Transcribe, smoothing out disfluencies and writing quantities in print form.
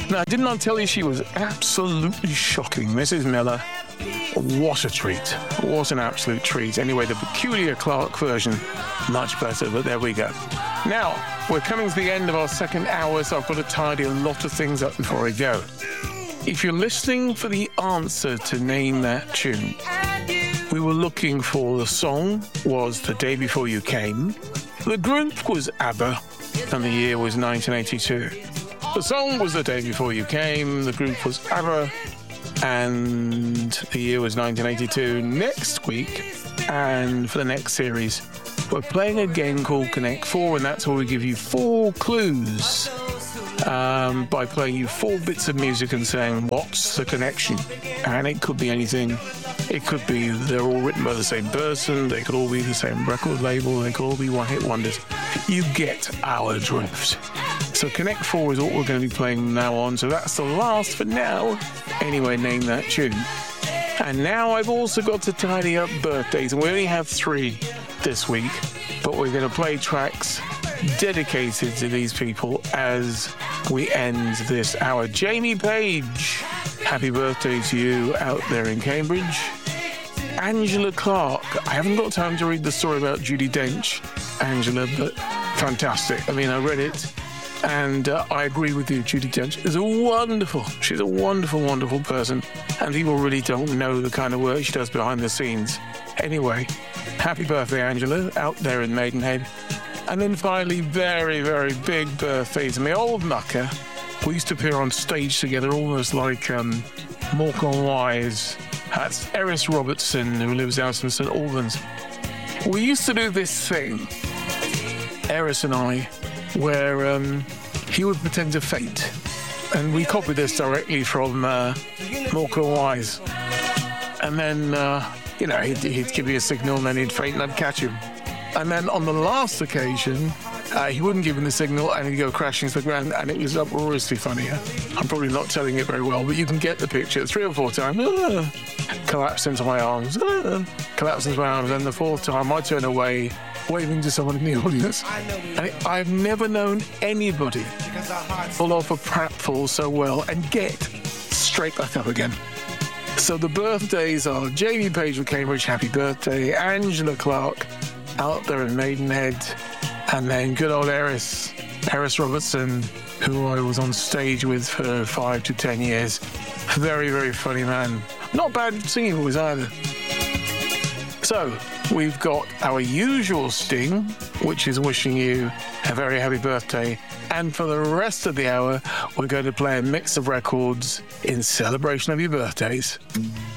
Now, didn't I tell you she was absolutely shocking? Mrs. Miller, what a treat. What an absolute treat. Anyway, the Peculiar Clark version, much better, but there we go. Now, we're coming to the end of our second hour, so I've got to tidy a lot of things up before I go. If you're listening for the answer to Name That Tune, we were looking for, the song was The Day Before You Came, the group was ABBA, and the year was 1982. The song was The Day Before You Came, the group was ABBA, and the year was 1982. Next week, and for the next series, we're playing a game called Connect 4, and that's where we give you 4 clues by playing you 4 bits of music and saying, what's the connection? And it could be anything. It could be they're all written by the same person, they could all be the same record label, they could all be one-hit wonders. You get our drift. So Connect 4 is what we're going to be playing from now on, so that's the last for now. Anyway, Name That Tune. And now I've also got to tidy up birthdays, and we only have 3 this week, but we're going to play tracks dedicated to these people as we end this hour. Jamie Page, happy birthday to you out there in Cambridge. Angela Clark, I haven't got time to read the story about Judi Dench, Angela, but fantastic. I mean, I read it, and I agree with you. Judi Dench is she's a wonderful, wonderful person, and people really don't know the kind of work she does behind the scenes. Anyway, happy birthday, Angela, out there in Maidenhead. And then finally, very, very big birthday to my old mucker. We used to appear on stage together, almost like Morecambe Wise. That's Eris Robertson, who lives out in St Albans. We used to do this thing, Eris and I, where he would pretend to faint. And we copied this directly from Morecambe Wise. And then, he'd give me a signal and then he'd faint and I'd catch him. And then on the last occasion, he wouldn't give him the signal and he'd go crashing to the ground, and it was uproariously funny. I'm probably not telling it very well, but you can get the picture. 3 or 4 times, collapse into my arms, collapse into my arms, and the 4th time I turn away, waving to someone in the audience. And I've never known anybody pull off a pratfall so well and get straight back up again. So the birthdays are Jamie Page of Cambridge, happy birthday, Angela Clark, out there in Maidenhead, and then good old Eris Robertson, who I was on stage with for 5 to 10 years. Very, very funny man. Not bad singing voice either. So, we've got our usual sting, which is wishing you a very happy birthday. And for the rest of the hour, we're going to play a mix of records in celebration of your birthdays.